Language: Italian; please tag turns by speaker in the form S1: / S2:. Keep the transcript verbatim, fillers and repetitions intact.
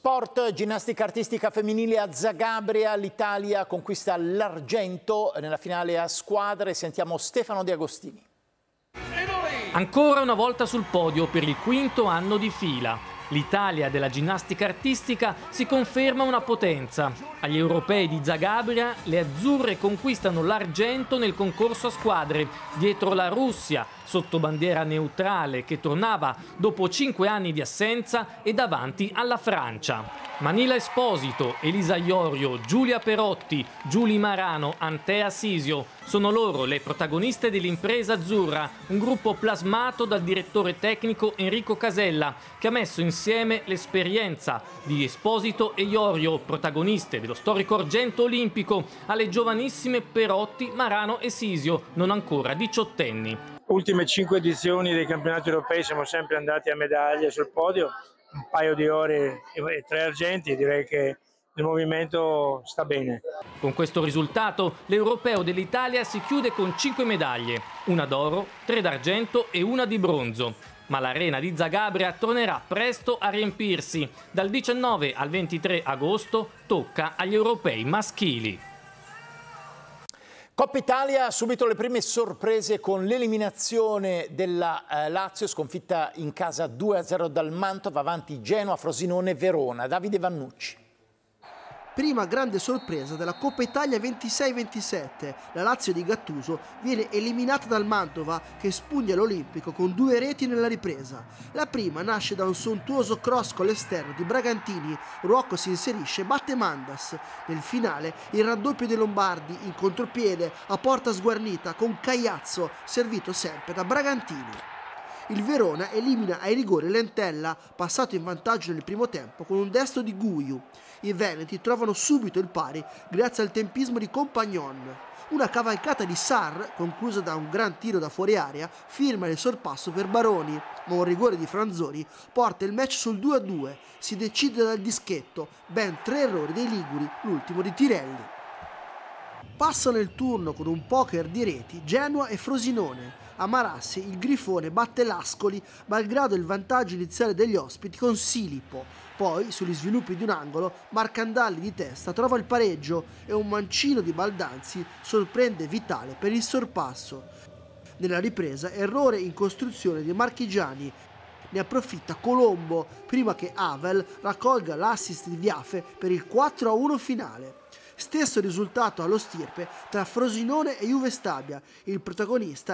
S1: Sport, ginnastica artistica femminile a Zagabria, l'Italia conquista l'argento nella finale a squadre. Sentiamo Stefano De Agostini.
S2: Ancora una volta sul podio per il quinto anno di fila. L'Italia della ginnastica artistica si conferma una potenza. Agli europei di Zagabria le azzurre conquistano l'argento nel concorso a squadre, dietro la Russia, sotto bandiera neutrale che tornava dopo cinque anni di assenza, e davanti alla Francia. Manila Esposito, Elisa Iorio, Giulia Perotti, Giulia Marano, Antea Sisio sono loro le protagoniste dell'impresa azzurra, un gruppo plasmato dal direttore tecnico Enrico Casella, che ha messo insieme l'esperienza di Esposito e Iorio, protagoniste dello storico argento olimpico, alle giovanissime Perotti, Marano e Sisio, non ancora diciottenni.
S3: Ultime cinque edizioni dei campionati europei siamo sempre andati a medaglie sul podio, un paio di ore e tre argenti, direi che il movimento sta bene.
S2: Con questo risultato l'europeo dell'Italia si chiude con cinque medaglie, una d'oro, tre d'argento e una di bronzo. Ma l'arena di Zagabria tornerà presto a riempirsi. Dal diciannove al ventitré agosto tocca agli europei maschili.
S1: Coppa Italia, subito le prime sorprese con l'eliminazione della eh, Lazio, sconfitta in casa due a zero dal Mantova, avanti Genoa, Frosinone, Verona. Davide Vannucci.
S4: Prima grande sorpresa della Coppa Italia ventisei ventisette, la Lazio di Gattuso viene eliminata dal Mantova che spugna l'Olimpico con due reti nella ripresa. La prima nasce da un sontuoso cross con l'esterno di Bragantini, Rocco si inserisce e batte Mandas. Nel finale il raddoppio dei Lombardi in contropiede a porta sguarnita con Cagliazzo, servito sempre da Bragantini. Il Verona elimina ai rigori Lentella, passato in vantaggio nel primo tempo con un destro di Guiu. I veneti trovano subito il pari grazie al tempismo di Compagnon. Una cavalcata di Sarr, conclusa da un gran tiro da fuori area, firma il sorpasso per Baroni, ma un rigore di Franzoni porta il match sul due a due. Si decide dal dischetto, ben tre errori dei liguri, l'ultimo di Tirelli. Passano il turno con un poker di reti Genoa e Frosinone. A Marassi il Grifone batte l'Ascoli malgrado il vantaggio iniziale degli ospiti con Silipo. Poi, sugli sviluppi di un angolo, Marcandalli di testa trova il pareggio e un mancino di Baldanzi sorprende Vitale per il sorpasso. Nella ripresa, errore in costruzione di Marchigiani. Ne approfitta Colombo prima che Havel raccolga l'assist di Viafe per il quattro a uno finale. Stesso risultato allo stirpe tra Frosinone e Juve Stabia. Il protagonista